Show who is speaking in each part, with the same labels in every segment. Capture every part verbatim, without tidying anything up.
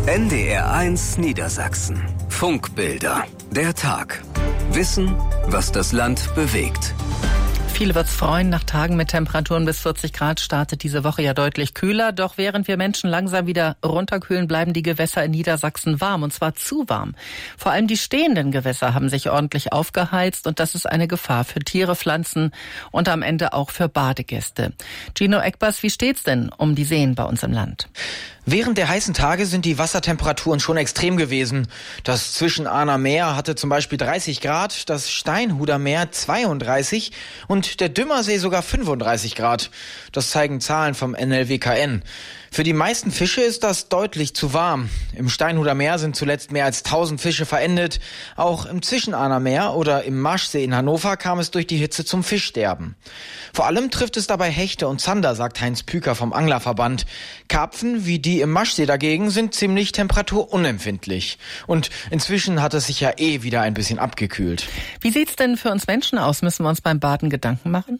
Speaker 1: N D R eins Niedersachsen. Funkbilder. Der Tag. Wissen, was das Land bewegt.
Speaker 2: Viele wird's freuen, nach Tagen mit Temperaturen bis vierzig Grad startet diese Woche ja deutlich kühler. Doch während wir Menschen langsam wieder runterkühlen, bleiben die Gewässer in Niedersachsen warm, und zwar zu warm. Vor allem die stehenden Gewässer haben sich ordentlich aufgeheizt, und das ist eine Gefahr für Tiere, Pflanzen und am Ende auch für Badegäste. Gino Eckbers, wie steht's denn um die Seen bei uns im Land?
Speaker 3: Während der heißen Tage sind die Wassertemperaturen schon extrem gewesen. Das Zwischen-Ahner Meer hatte zum Beispiel dreißig Grad, das Steinhuder Meer zweiunddreißig und der Dümmersee sogar fünfunddreißig Grad. Das zeigen Zahlen vom N L W K N. Für die meisten Fische ist das deutlich zu warm. Im Steinhuder Meer sind zuletzt mehr als tausend Fische verendet. Auch im Zwischen-Ahner Meer oder im Maschsee in Hannover kam es durch die Hitze zum Fischsterben. Vor allem trifft es dabei Hechte und Zander, sagt Heinz Püker vom Anglerverband. Karpfen, wie die im Maschsee dagegen, sind ziemlich temperaturunempfindlich. Und inzwischen hat es sich ja eh wieder ein bisschen abgekühlt.
Speaker 2: Wie sieht's denn für uns Menschen aus? Müssen wir uns beim Baden Gedanken machen?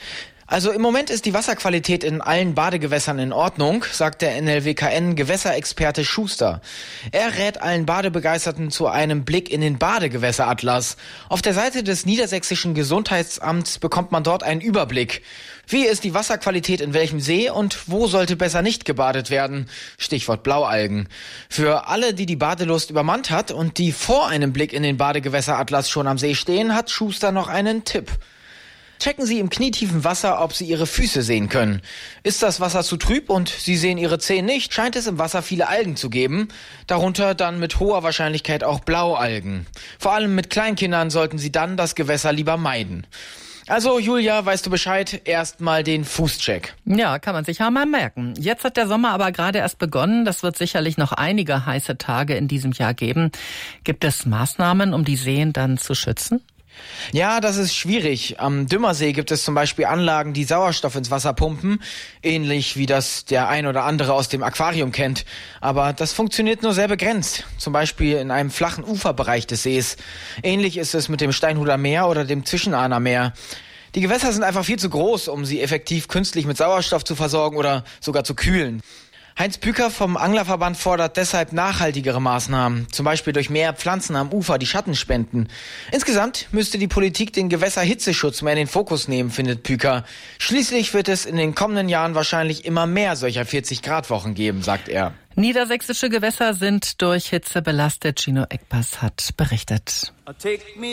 Speaker 3: Also im Moment ist die Wasserqualität in allen Badegewässern in Ordnung, sagt der N L W K N-Gewässerexperte Schuster. Er rät allen Badebegeisterten zu einem Blick in den Badegewässeratlas. Auf der Seite des Niedersächsischen Gesundheitsamts bekommt man dort einen Überblick. Wie ist die Wasserqualität in welchem See und wo sollte besser nicht gebadet werden? Stichwort Blaualgen. Für alle, die die Badelust übermannt hat und die vor einem Blick in den Badegewässeratlas schon am See stehen, hat Schuster noch einen Tipp. Checken Sie im knietiefen Wasser, ob Sie Ihre Füße sehen können. Ist das Wasser zu trüb und Sie sehen Ihre Zehen nicht, scheint es im Wasser viele Algen zu geben. Darunter dann mit hoher Wahrscheinlichkeit auch Blaualgen. Vor allem mit Kleinkindern sollten Sie dann das Gewässer lieber meiden. Also Julia, weißt du Bescheid? Erstmal den Fußcheck.
Speaker 2: Ja, kann man sich ja mal merken. Jetzt hat der Sommer aber gerade erst begonnen. Das wird sicherlich noch einige heiße Tage in diesem Jahr geben. Gibt es Maßnahmen, um die Seen dann zu schützen?
Speaker 3: Ja, das ist schwierig. Am Dümmersee gibt es zum Beispiel Anlagen, die Sauerstoff ins Wasser pumpen, ähnlich wie das der ein oder andere aus dem Aquarium kennt. Aber das funktioniert nur sehr begrenzt, zum Beispiel in einem flachen Uferbereich des Sees. Ähnlich ist es mit dem Steinhuder Meer oder dem Zwischen-Ahner Meer. Die Gewässer sind einfach viel zu groß, um sie effektiv künstlich mit Sauerstoff zu versorgen oder sogar zu kühlen. Heinz Püker vom Anglerverband fordert deshalb nachhaltigere Maßnahmen, zum Beispiel durch mehr Pflanzen am Ufer, die Schatten spenden. Insgesamt müsste die Politik den Gewässerhitzeschutz mehr in den Fokus nehmen, findet Püker. Schließlich wird es in den kommenden Jahren wahrscheinlich immer mehr solcher vierzig-Grad-Wochen geben, sagt er.
Speaker 2: Niedersächsische Gewässer sind durch Hitze belastet. Gino Eckbers hat berichtet.